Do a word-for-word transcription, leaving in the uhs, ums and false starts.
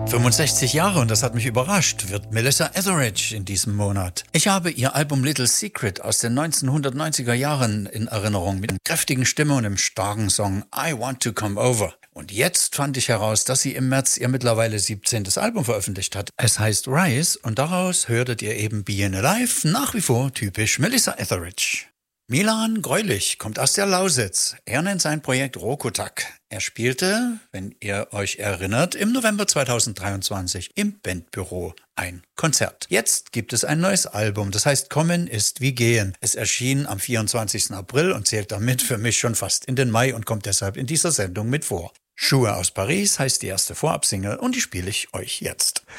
fünfundsechzig Jahre, und das hat mich überrascht, wird Melissa Etheridge in diesem Monat. Ich habe ihr Album Little Secret aus den neunzehnhundertneunziger Jahren in Erinnerung mit einer kräftigen Stimme und einem starken Song I Want to Come Over. Und jetzt fand ich heraus, dass sie im März ihr mittlerweile siebzehntes Album veröffentlicht hat. Es heißt Rise und daraus hörtet ihr eben Being Alive, nach wie vor typisch Melissa Etheridge. Milan Greulich kommt aus der Lausitz. Er nennt sein Projekt Rokotak. Er spielte, wenn ihr euch erinnert, im November zweitausenddreiundzwanzig im Bandbüro ein Konzert. Jetzt gibt es ein neues Album, das heißt Kommen ist wie Gehen. Es erschien am vierundzwanzigsten April und zählt damit für mich schon fast in den Mai und kommt deshalb in dieser Sendung mit vor. Schuhe aus Paris heißt die erste Vorabsingle und die spiele ich euch jetzt.